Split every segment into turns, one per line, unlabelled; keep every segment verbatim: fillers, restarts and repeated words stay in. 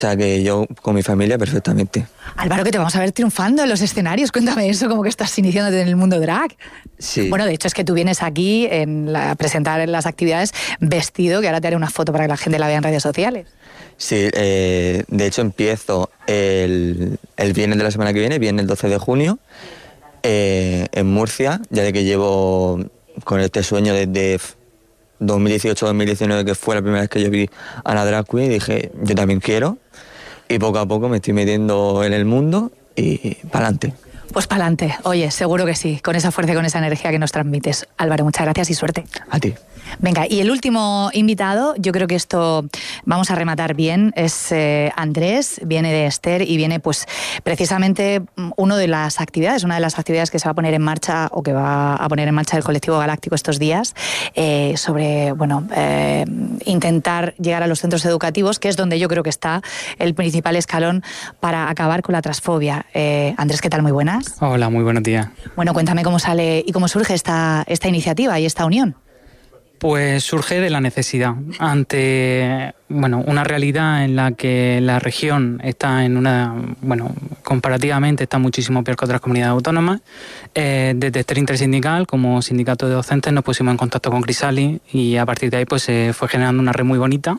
sea que yo con mi familia perfectamente.
Álvaro, que te vamos a ver triunfando en los escenarios. Cuéntame eso, como que estás iniciándote en el mundo drag.
Sí.
Bueno, de hecho es que tú vienes aquí en la, a presentar en las actividades vestido, que ahora te haré una foto para que la gente la vea en redes sociales.
Sí, eh, de hecho empiezo el, el viernes de la semana que viene, viene el doce de junio, eh, en Murcia, ya de que llevo con este sueño desde dos mil dieciocho dos mil diecinueve, que fue la primera vez que yo vi a la drag queen, y dije, yo también quiero, y poco a poco me estoy metiendo en el mundo y para adelante.
Pues para adelante, oye, seguro que sí, con esa fuerza y con esa energía que nos transmites. Álvaro, muchas gracias y suerte.
A ti.
Venga, y el último invitado, yo creo que esto vamos a rematar bien, es eh, Andrés, viene de Esther y viene pues precisamente una de las actividades, una de las actividades que se va a poner en marcha o que va a poner en marcha el Colectivo Galáctico estos días, eh, sobre, bueno, eh, intentar llegar a los centros educativos, que es donde yo creo que está el principal escalón para acabar con la transfobia. Eh, Andrés, ¿qué tal? Muy buenas.
Hola, muy buenos días.
Bueno, cuéntame cómo sale y cómo surge esta, esta iniciativa y esta unión.
Pues surge de la necesidad, ante bueno, una realidad en la que la región está en una, bueno, comparativamente está muchísimo peor que otras comunidades autónomas. Eh, desde Esther Intersindical, como sindicato de docentes, nos pusimos en contacto con Crisali y a partir de ahí pues se fue generando una red muy bonita,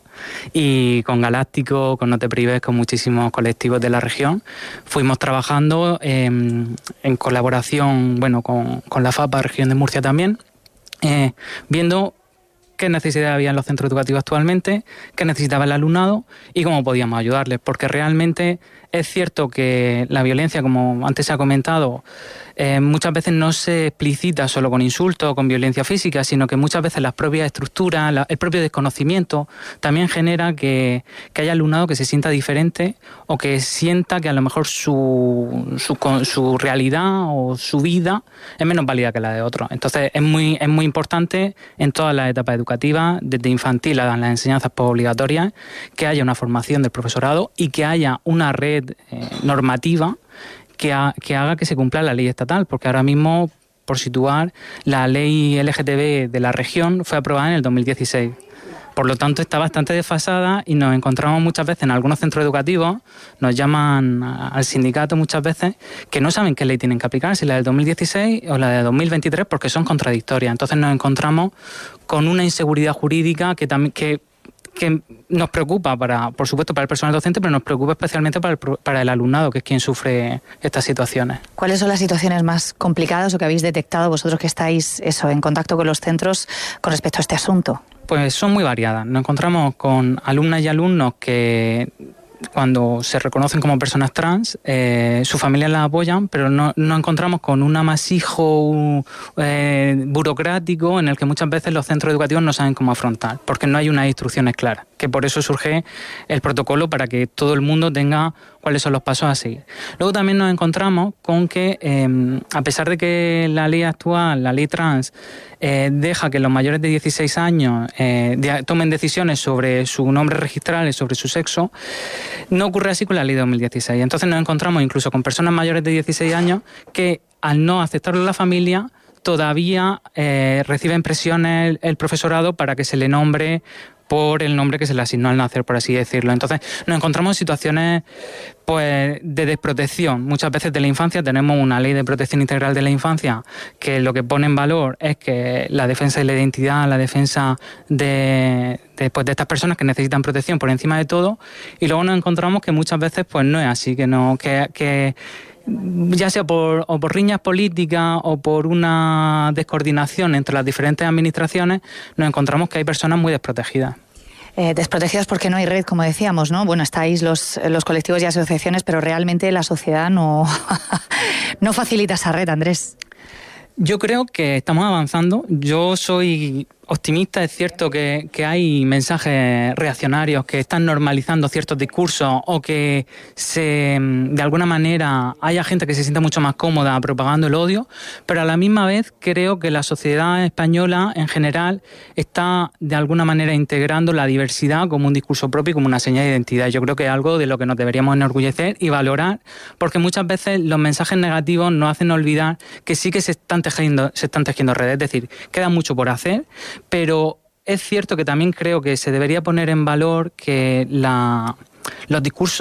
y con Galáctico, con No Te Prives, con muchísimos colectivos de la región, fuimos trabajando eh, en colaboración, bueno, con, con la FAPA Región de Murcia también, eh, viendo qué necesidad había en los centros educativos actualmente, qué necesitaba el alumnado y cómo podíamos ayudarles, porque realmente es cierto que la violencia, como antes se ha comentado, eh, muchas veces no se explicita solo con insultos o con violencia física, sino que muchas veces las propias estructuras, la, el propio desconocimiento también genera que, que haya alumnado que se sienta diferente o que sienta que a lo mejor su, su, su realidad o su vida es menos válida que la de otros. Entonces es muy, es muy importante en todas las etapas educativas, desde infantil a las enseñanzas postobligatorias, que haya una formación del profesorado y que haya una red eh, normativa que, ha, que haga que se cumpla la ley estatal, porque ahora mismo, por situar, la ley L G T B de la región fue aprobada en el dos mil dieciséis. Por lo tanto, está bastante desfasada y nos encontramos muchas veces en algunos centros educativos, nos llaman al sindicato muchas veces, que no saben qué ley tienen que aplicar, si la del dos mil dieciséis o la de dos mil veintitrés, porque son contradictorias. Entonces nos encontramos con una inseguridad jurídica que también que que nos preocupa, para, por supuesto, para el personal docente, pero nos preocupa especialmente para el, para el alumnado, que es quien sufre estas situaciones.
¿Cuáles son las situaciones más complicadas o que habéis detectado vosotros que estáis eso, en contacto con los centros con respecto a este asunto?
Pues son muy variadas. Nos encontramos con alumnas y alumnos que, cuando se reconocen como personas trans, eh, sus familias las apoyan, pero no nos encontramos con un amasijo eh, burocrático en el que muchas veces los centros educativos no saben cómo afrontar, porque no hay unas instrucciones claras, que por eso surge el protocolo, para que todo el mundo tenga cuáles son los pasos a seguir. Luego también nos encontramos con que, eh, a pesar de que la ley actual, la ley trans, eh, deja que los mayores de dieciséis años eh, de, tomen decisiones sobre su nombre registral y sobre su sexo, no ocurre así con la ley de dos mil dieciséis. Entonces nos encontramos incluso con personas mayores de dieciséis años que, al no aceptarlo en la familia, todavía eh, reciben presiones el, el profesorado para que se le nombre por el nombre que se le asignó al nacer, por así decirlo. Entonces nos encontramos en situaciones pues de desprotección. Muchas veces de la infancia tenemos una ley de protección integral de la infancia que lo que pone en valor es que la defensa de la identidad, la defensa de, de, pues, de estas personas que necesitan protección por encima de todo, y luego nos encontramos que muchas veces pues no es así, que no, que, que ya sea por, o por riñas políticas o por una descoordinación entre las diferentes administraciones, nos encontramos que hay personas muy desprotegidas.
Eh, desprotegidas porque no hay red, como decíamos, ¿no? Bueno, estáis los, los colectivos y asociaciones, pero realmente la sociedad no, no facilita esa red, Andrés.
Yo creo que estamos avanzando. Yo soy optimista. Es cierto que, que hay mensajes reaccionarios que están normalizando ciertos discursos, o que se, de alguna manera haya gente que se sienta mucho más cómoda propagando el odio, pero a la misma vez creo que la sociedad española en general está de alguna manera integrando la diversidad como un discurso propio y como una señal de identidad. Yo creo que es algo de lo que nos deberíamos enorgullecer y valorar, porque muchas veces los mensajes negativos nos hacen olvidar que sí que se están tejiendo, se están tejiendo redes. Es decir, queda mucho por hacer, pero es cierto que también creo que se debería poner en valor que la, los discursos